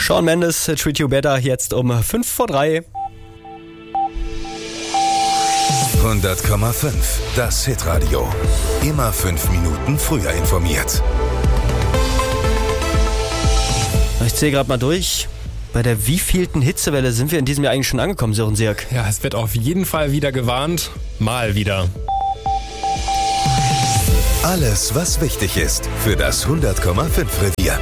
Shawn Mendes, Treat You Better, jetzt um 2:55. 100,5, das Hitradio. Immer 5 Minuten früher informiert. Ich zähle gerade mal durch. Bei der wievielten Hitzewelle sind wir in diesem Jahr eigentlich schon angekommen, Sören Sirk? Ja, es wird auf jeden Fall wieder gewarnt. Mal wieder. Alles, was wichtig ist für das 100,5 Revier.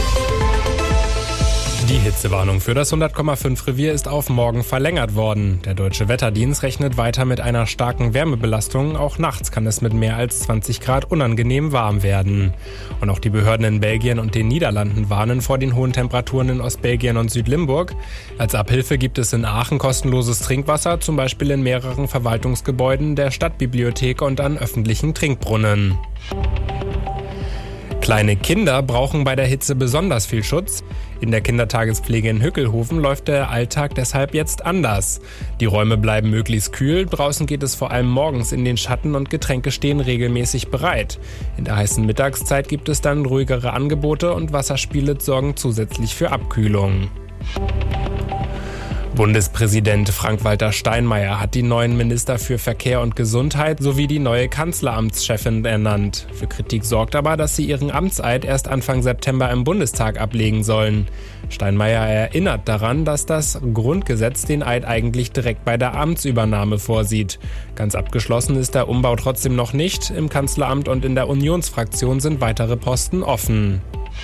Die Hitzewarnung für das 100,5 Revier ist auf morgen verlängert worden. Der Deutsche Wetterdienst rechnet weiter mit einer starken Wärmebelastung. Auch nachts kann es mit mehr als 20 Grad unangenehm warm werden. Und auch die Behörden in Belgien und den Niederlanden warnen vor den hohen Temperaturen in Ostbelgien und Südlimburg. Als Abhilfe gibt es in Aachen kostenloses Trinkwasser, zum Beispiel in mehreren Verwaltungsgebäuden der Stadtbibliothek und an öffentlichen Trinkbrunnen. Kleine Kinder brauchen bei der Hitze besonders viel Schutz. In der Kindertagespflege in Hückelhoven läuft der Alltag deshalb jetzt anders. Die Räume bleiben möglichst kühl, draußen geht es vor allem morgens in den Schatten und Getränke stehen regelmäßig bereit. In der heißen Mittagszeit gibt es dann ruhigere Angebote und Wasserspiele sorgen zusätzlich für Abkühlung. Bundespräsident Frank-Walter Steinmeier hat die neuen Minister für Verkehr und Gesundheit sowie die neue Kanzleramtschefin ernannt. Für Kritik sorgt aber, dass sie ihren Amtseid erst Anfang September im Bundestag ablegen sollen. Steinmeier erinnert daran, dass das Grundgesetz den Eid eigentlich direkt bei der Amtsübernahme vorsieht. Ganz abgeschlossen ist der Umbau trotzdem noch nicht. Im Kanzleramt und in der Unionsfraktion sind weitere Posten offen.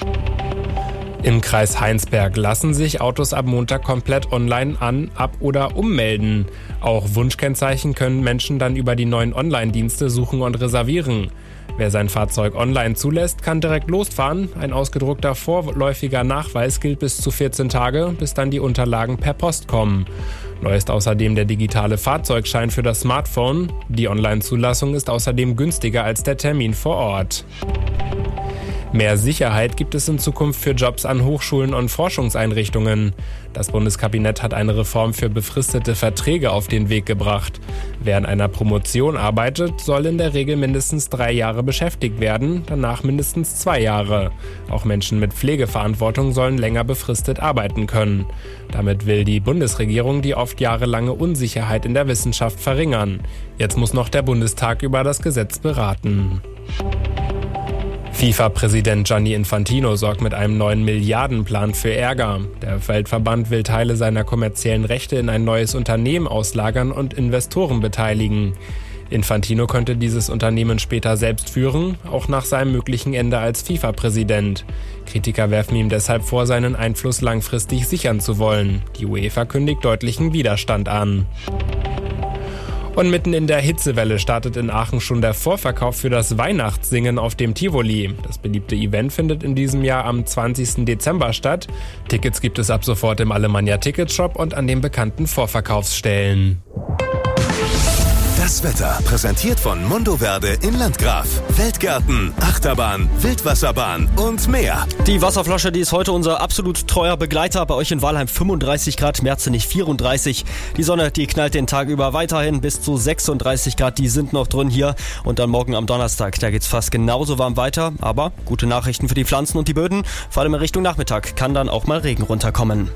Im Kreis Heinsberg lassen sich Autos ab Montag komplett online an-, ab- oder ummelden. Auch Wunschkennzeichen können Menschen dann über die neuen Online-Dienste suchen und reservieren. Wer sein Fahrzeug online zulässt, kann direkt losfahren. Ein ausgedruckter vorläufiger Nachweis gilt bis zu 14 Tage, bis dann die Unterlagen per Post kommen. Neu ist außerdem der digitale Fahrzeugschein für das Smartphone. Die Online-Zulassung ist außerdem günstiger als der Termin vor Ort. Mehr Sicherheit gibt es in Zukunft für Jobs an Hochschulen und Forschungseinrichtungen. Das Bundeskabinett hat eine Reform für befristete Verträge auf den Weg gebracht. Wer an einer Promotion arbeitet, soll in der Regel mindestens 3 Jahre beschäftigt werden, danach mindestens 2 Jahre. Auch Menschen mit Pflegeverantwortung sollen länger befristet arbeiten können. Damit will die Bundesregierung die oft jahrelange Unsicherheit in der Wissenschaft verringern. Jetzt muss noch der Bundestag über das Gesetz beraten. FIFA-Präsident Gianni Infantino sorgt mit einem neuen Milliardenplan für Ärger. Der Weltverband will Teile seiner kommerziellen Rechte in ein neues Unternehmen auslagern und Investoren beteiligen. Infantino könnte dieses Unternehmen später selbst führen, auch nach seinem möglichen Ende als FIFA-Präsident. Kritiker werfen ihm deshalb vor, seinen Einfluss langfristig sichern zu wollen. Die UEFA kündigt deutlichen Widerstand an. Und mitten in der Hitzewelle startet in Aachen schon der Vorverkauf für das Weihnachtssingen auf dem Tivoli. Das beliebte Event findet in diesem Jahr am 20. Dezember statt. Tickets gibt es ab sofort im Alemannia Ticketshop und an den bekannten Vorverkaufsstellen. Das Wetter präsentiert von Mondoverde in Landgraf. Feldgärten, Achterbahn, Wildwasserbahn und mehr. Die Wasserflasche, die ist heute unser absolut treuer Begleiter. Bei euch in Walheim 35 Grad, Merzenich 34. Die Sonne, die knallt den Tag über weiterhin bis zu 36 Grad. Die sind noch drin hier. Und dann morgen am Donnerstag, da geht's fast genauso warm weiter. Aber gute Nachrichten für die Pflanzen und die Böden. Vor allem in Richtung Nachmittag kann dann auch mal Regen runterkommen.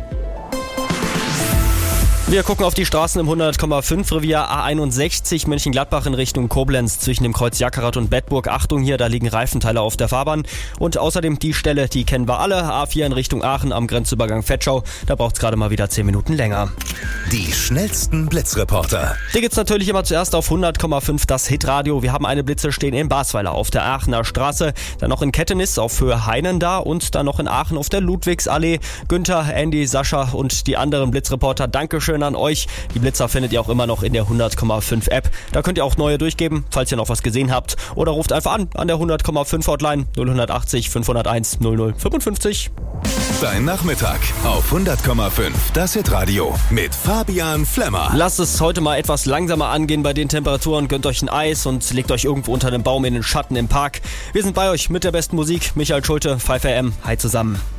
Wir gucken auf die Straßen im 100,5 Revier A61 Mönchengladbach in Richtung Koblenz zwischen dem Kreuz Jackerath und Bedburg. Achtung hier, da liegen Reifenteile auf der Fahrbahn. Und außerdem die Stelle, die kennen wir alle, A4 in Richtung Aachen am Grenzübergang Vetschau. Da braucht es gerade mal wieder 10 Minuten länger. Die schnellsten Blitzreporter. Die gibt's natürlich immer zuerst auf 100,5 das Hitradio. Wir haben eine Blitze stehen in Basweiler auf der Aachener Straße, dann noch in Kettenis auf Höhe Heinen da und dann noch in Aachen auf der Ludwigsallee. Günther, Andy, Sascha und die anderen Blitzreporter, Dankeschön an euch. Die Blitzer findet ihr auch immer noch in der 100,5 App. Da könnt ihr auch neue durchgeben, falls ihr noch was gesehen habt. Oder ruft einfach an der 100,5 Hotline 0180 501 0055. Dein Nachmittag auf 100,5 das Hitradio mit Fabian Flemmer. Lasst es heute mal etwas langsamer angehen bei den Temperaturen. Gönnt euch ein Eis und legt euch irgendwo unter einem Baum in den Schatten im Park. Wir sind bei euch mit der besten Musik. Michael Schulte, 5am. Hi zusammen.